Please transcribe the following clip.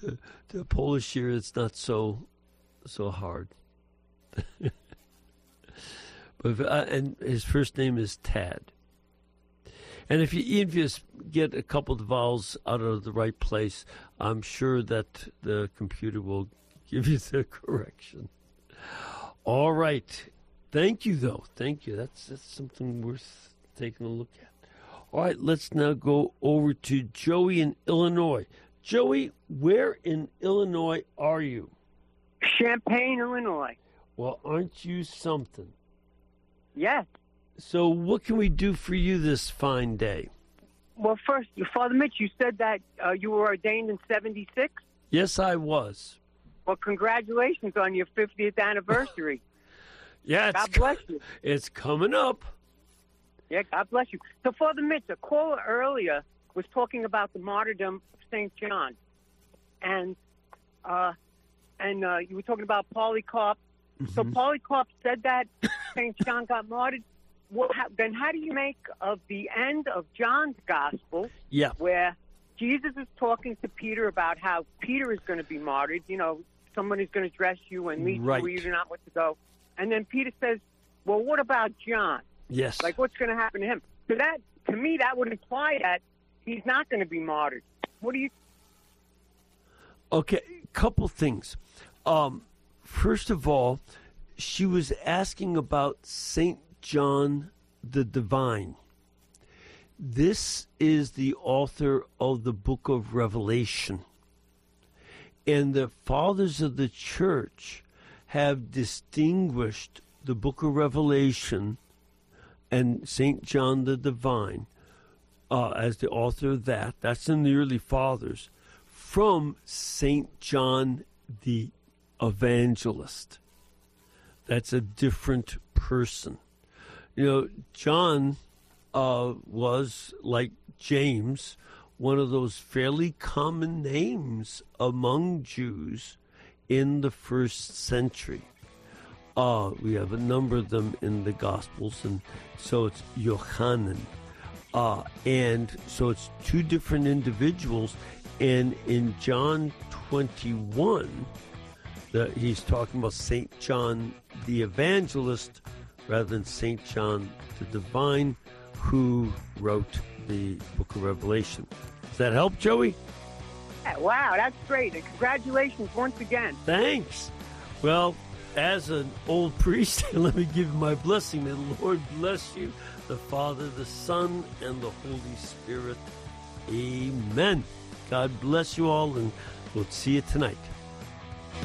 the Polish year, it's not so hard. But and his first name is Tad. And if you just get a couple of vowels out of the right place, I'm sure that the computer will give you the correction. All right. Thank you, though. Thank you. That's something worth taking a look at. All right, let's now go over to Joey in Illinois. Joey, where in Illinois are you? Champaign, Illinois. Well, aren't you something? Yes. So what can we do for you this fine day? Well, first, Father Mitch, you said that you were ordained in 76? Yes, I was. Well, congratulations on your 50th anniversary. Yeah, God bless you. It's coming up. Yeah, God bless you. So, Father Mitch, a caller earlier was talking about the martyrdom of St. John. And you were talking about Polycarp. Mm-hmm. So Polycarp said that St. John got martyred. Well, then how do you make of the end of John's gospel, where Jesus is talking to Peter about how Peter is going to be martyred? You know, someone is going to dress you and lead you where you do not want to go. And then Peter says, well, what about John? Yes. Like, what's going to happen to him? So that, to me, that would imply that he's not going to be martyred. What do you... Okay, couple things. First of all, she was asking about St. John the Divine. This is the author of the book of Revelation. And the fathers of the church have distinguished the book of Revelation and St. John the Divine as the author of that. That's in the early fathers. From St. John the Evangelist. That's a different person. You know, John was, like James, one of those fairly common names among Jews in the first century. We have a number of them in the Gospels, and so it's Yochanan. And so it's two different individuals. And in John 21, he's talking about St. John the Evangelist rather than St. John the Divine, who wrote the book of Revelation. Does that help, Joey? Wow, that's great. And congratulations once again. Thanks. Well, as an old priest, let me give you my blessing. May the Lord bless you, the Father, the Son, and the Holy Spirit. Amen. God bless you all, and we'll see you tonight.